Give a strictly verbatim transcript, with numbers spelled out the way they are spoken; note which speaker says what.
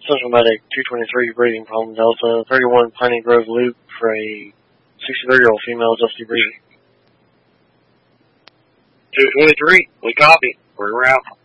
Speaker 1: Central Medic two twenty-three breathing problem Delta, thirty-one Piney Grove Loop for a sixty-three-year-old female dusty breathing.
Speaker 2: two twenty-three, we copy. We're out.